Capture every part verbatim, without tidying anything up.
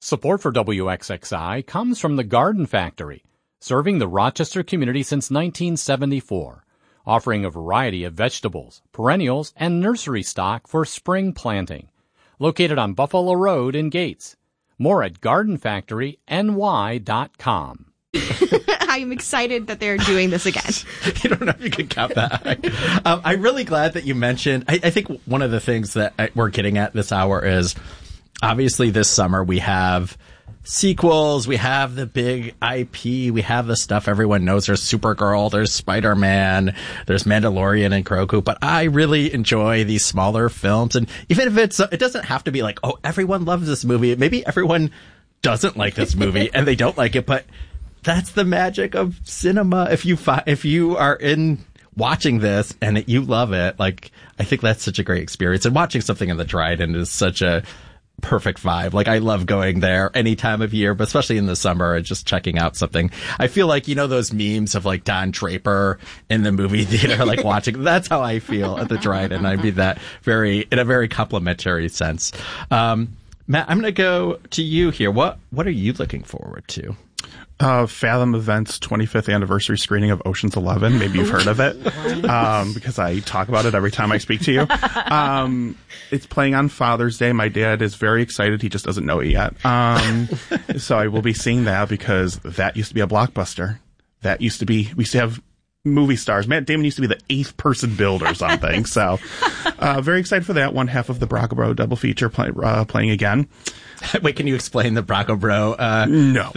Support for W X X I comes from the Garden Factory, serving the Rochester community since nineteen seventy-four, offering a variety of vegetables, perennials, and nursery stock for spring planting. Located on Buffalo Road in Gates. More at garden factory n y dot com. I'm excited that they're doing this again. You don't know if you can count that. um, I'm really glad that you mentioned, I, I think one of the things that I, we're getting at this hour is, obviously this summer we have sequels, we have the big I P, we have the stuff everyone knows. There's Supergirl, there's Spider-Man, there's Mandalorian and Grogu, but I really enjoy these smaller films. And even if it's, it doesn't have to be like, oh, everyone loves this movie. Maybe everyone doesn't like this movie and they don't like it, but that's the magic of cinema. If you fi- if you are in watching this and you love it, like, I think that's such a great experience. And watching something in the Dryden is such a perfect vibe. Like, I love going there any time of year, but especially in the summer and just checking out something. I feel like, you know, those memes of like Don Draper in the movie theater, like watching, that's how I feel at the Dryden. I mean that very, in a very complimentary sense. Um, Matt, I'm going to go to you here. What, what are you looking forward to? Uh, Fathom Events twenty-fifth anniversary screening of Ocean's Eleven. Maybe you've heard of it, um, because I talk about it every time I speak to you. Um, it's playing on Father's Day. My dad is very excited. He just doesn't know it yet. Um, so I will be seeing that because that used to be a blockbuster. That used to be, we used to have movie stars. Matt Damon used to be the eighth person build or something. So, uh, very excited for that. One half of the Brocco Bro double feature play, uh, playing again. Wait, can you explain the Brocco Bro? Uh, no.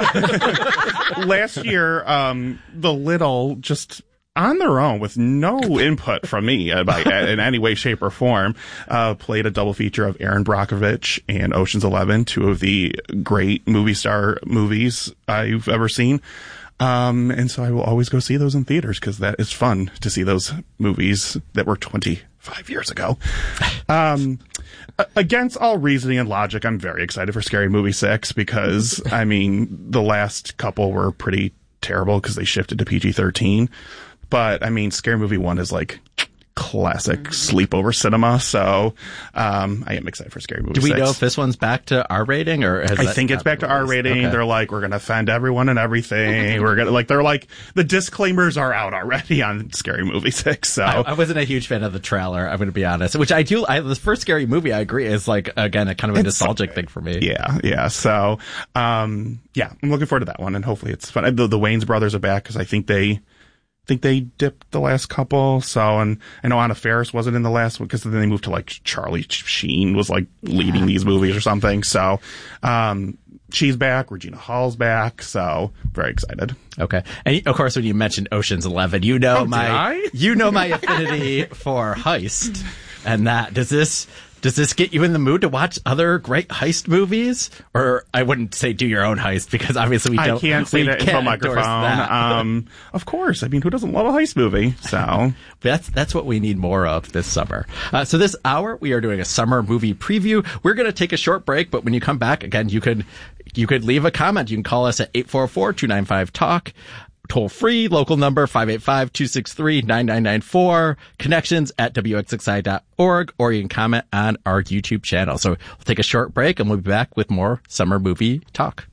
no. Last year, um, The Little just on their own with no input from me about, in any way, shape, or form, uh, played a double feature of Aaron Brockovich and Ocean's Eleven, two of the great movie star movies I've ever seen. Um, and so I will always go see those in theaters because that is fun to see those movies that were twenty-five years ago. Um, against all reasoning and logic, I'm very excited for Scary Movie six because, I mean, the last couple were pretty terrible because they shifted to P G thirteen. But, I mean, Scary Movie one is like classic sleepover cinema. So, um, I am excited for Scary Movie six. Do we know if this one's back to R rating or has I that think it's back to R rating. Okay. They're like, we're going to offend everyone and everything. We're going to like, they're like, the disclaimers are out already on Scary Movie six. So I, I wasn't a huge fan of the trailer. I'm going to be honest, which I do. I, the first Scary Movie, I agree, is like, again, a kind of a it's, nostalgic thing for me. Yeah. Yeah. So, um, yeah, I'm looking forward to that one. And hopefully it's fun. The, the Wayans brothers are back because I think they, I think they dipped the last couple. So, and I know Anna Faris wasn't in the last one because then they moved to like Charlie Sheen was like leading these movies or something. So, um, she's back. Regina Hall's back. So, very excited. Okay. And of course, when you mentioned Ocean's Eleven, you know oh, my, you know my affinity for heist. And that, does this, Does this get you in the mood to watch other great heist movies? Or I wouldn't say do your own heist because obviously we don't. I can't say that into a microphone. Um, of course. I mean, who doesn't love a heist movie? So that's that's what we need more of this summer. Uh, so this hour we are doing a summer movie preview. We're going to take a short break, but when you come back again, you could you could leave a comment. You can call us at eight four four, two nine five, talk. Toll free, local number five eight five, two six three, nine nine nine four, connections at W X X I dot org, or you can comment on our YouTube channel. So we'll take a short break and we'll be back with more summer movie talk.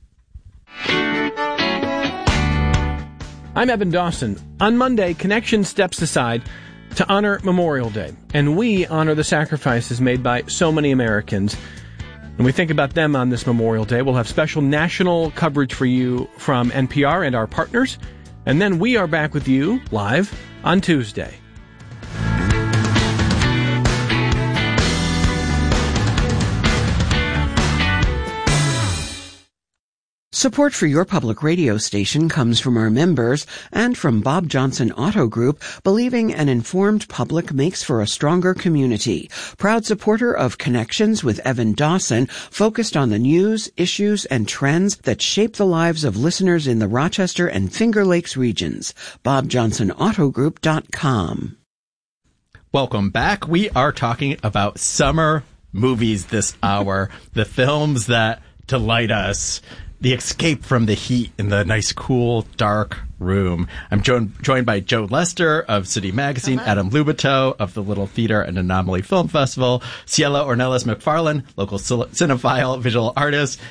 I'm Evan Dawson. On Monday, Connection steps aside to honor Memorial Day, and we honor the sacrifices made by so many Americans. When we think about them on this Memorial Day, we'll have special national coverage for you from N P R and our partners. And then we are back with you live on Tuesday. Support for your public radio station comes from our members and from Bob Johnson Auto Group, believing an informed public makes for a stronger community. Proud supporter of Connections with Evan Dawson, focused on the news, issues, and trends that shape the lives of listeners in the Rochester and Finger Lakes regions. bob johnson auto group dot com. Welcome back. We are talking about summer movies this hour, the films that delight us. The escape from the heat in the nice, cool, dark room. I'm joined, joined by Joe Lester of City Magazine, Hello. Adam Lubito of the Little Theater and Anomaly Film Festival, Cielo Ornelas McFarlane, local cinephile, visual artist,